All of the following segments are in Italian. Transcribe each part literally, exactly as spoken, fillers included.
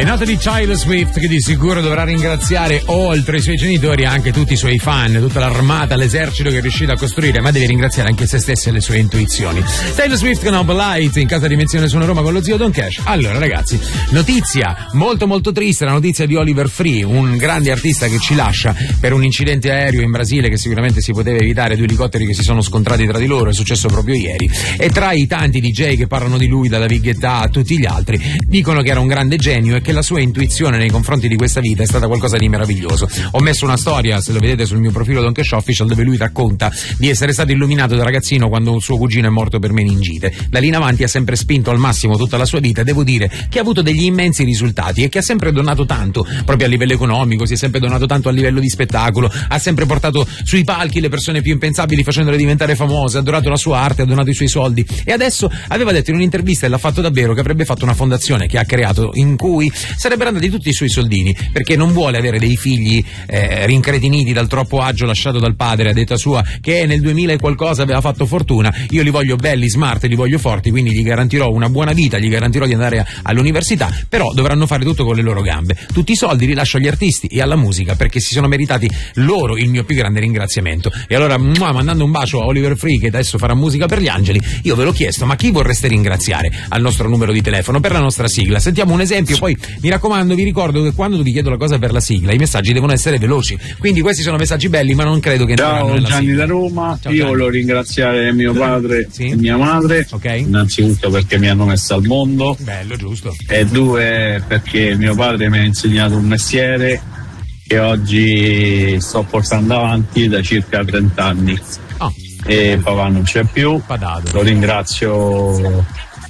Le note di Taylor Swift, che di sicuro dovrà ringraziare oltre i suoi genitori anche tutti i suoi fan, tutta l'armata, l'esercito che è riuscito a costruire, ma deve ringraziare anche se stessa e le sue intuizioni. Taylor Swift con Noble Light in casa di Dimensione Suona Roma con lo zio Don Cash. Allora ragazzi, notizia molto molto triste, la notizia di Oliver Free, un grande artista che ci lascia per un incidente aereo in Brasile che sicuramente si poteva evitare, due elicotteri che si sono scontrati tra di loro, è successo proprio ieri. E tra i tanti D J che parlano di lui, dalla Big Etta a tutti gli altri, dicono che era un grande genio e che la sua intuizione nei confronti di questa vita è stata qualcosa di meraviglioso. Ho messo una storia, se lo vedete sul mio profilo Don Cash Official, dove lui racconta di essere stato illuminato da ragazzino quando un suo cugino è morto per meningite. Da lì in avanti ha sempre spinto al massimo tutta la sua vita e devo dire che ha avuto degli immensi risultati e che ha sempre donato tanto, proprio a livello economico, si è sempre donato tanto a livello di spettacolo, ha sempre portato sui palchi le persone più impensabili facendole diventare famose, ha adorato la sua arte, ha donato i suoi soldi e adesso aveva detto in un'intervista, e l'ha fatto davvero, che avrebbe fatto una fondazione che ha creato in cui sarebbero andati tutti i suoi soldini, perché non vuole avere dei figli eh, rincretiniti dal troppo agio lasciato dal padre, a detta sua, che nel duemila e qualcosa aveva fatto fortuna. Io li voglio belli, smart, li voglio forti, quindi gli garantirò una buona vita, gli garantirò di andare a, all'università, però dovranno fare tutto con le loro gambe. Tutti i soldi li lascio agli artisti e alla musica, perché si sono meritati loro il mio più grande ringraziamento. E allora, mua, mandando un bacio a Oliver Free, che adesso farà musica per gli angeli, io ve l'ho chiesto, ma chi vorreste ringraziare al nostro numero di telefono per la nostra sigla? Sentiamo un esempio, poi mi raccomando, vi ricordo che quando vi chiedo la cosa per la sigla i messaggi devono essere veloci, quindi questi sono messaggi belli, ma non credo che ciao Gianni sigla. da Roma. Ciao, io Gianni. volevo ringraziare mio padre sì? e mia madre, okay. Innanzitutto perché mi hanno messo al mondo, bello, giusto, e due perché mio padre mi ha insegnato un mestiere che oggi sto portando avanti da circa trenta anni. Oh. E papà non c'è più, Padato. Lo ringrazio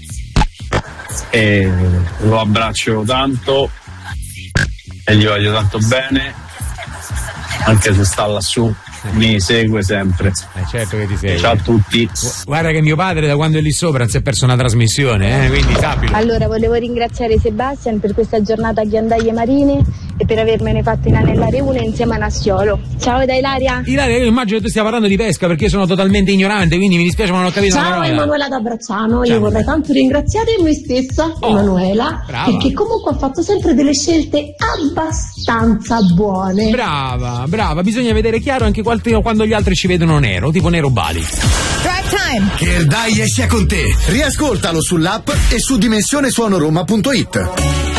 e lo abbraccio tanto e gli voglio tanto bene, anche se sta lassù mi segue sempre. Eh certo che ti segue. Ciao a tutti. Guarda che mio padre da quando è lì sopra si è perso una trasmissione, eh? Quindi sappilo. Allora volevo ringraziare Sebastian per questa giornata a Ghiandaie Marine e per avermene fatto inanellare una insieme a Nassiolo. Ciao da Ilaria. Ilaria, io immagino che tu stia parlando di pesca, perché io sono totalmente ignorante, quindi mi dispiace ma non ho capito una Ciao parola. Emanuela da Bracciano, Ciao. io vorrei tanto ringraziare me stessa, Oh, Emanuela, brava. perché comunque ha fatto sempre delle scelte abbastanza buone. Brava, brava, bisogna vedere chiaro anche quando gli altri ci vedono nero, tipo Nero Bali. Drive Time. Che il Dai sia con te. Riascoltalo sull'app e su dimensione suono roma punto it.